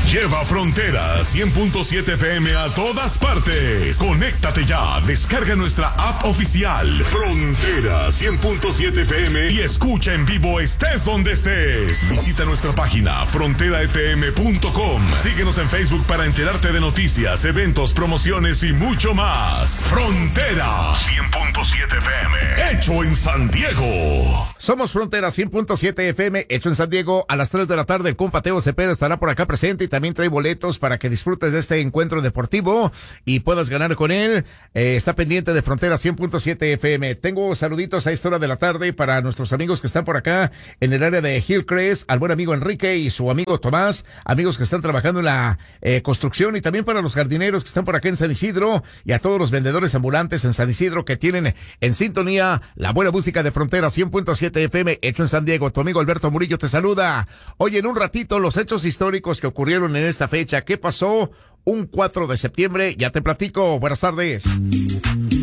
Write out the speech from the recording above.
Lleva Frontera 100.7 FM a todas partes. Conéctate ya, descarga nuestra app oficial Frontera 100.7 FM y escucha en vivo estés donde estés. Visita nuestra página fronterafm.com. Síguenos en Facebook para enterarte de noticias, eventos, promociones y mucho más. Frontera 100.7 FM, hecho en San Diego. Somos Frontera 100.7 FM, hecho en San Diego. A las 3 de la tarde el compa Teo Cepeda estará por acá presente y también trae boletos para que disfrutes de este encuentro deportivo y puedas ganar con él. Está pendiente de Frontera 100.7 FM. Tengo saluditos a esta hora de la tarde para nuestros amigos que están por acá en el área de Hillcrest, al buen amigo Enrique y su amigo Tomás, amigos que están trabajando en la construcción, y también para los jardineros que están por acá en San Isidro y a todos los vendedores ambulantes en San Isidro que tienen en sintonía la buena música de Frontera 100.7 FM, hecho en San Diego. Tu amigo Alberto Murillo te saluda. Oye, en un ratito los hechos históricos que ocurrieron en esta fecha. ¿Qué pasó un 4 de septiembre? Ya te platico. Buenas tardes.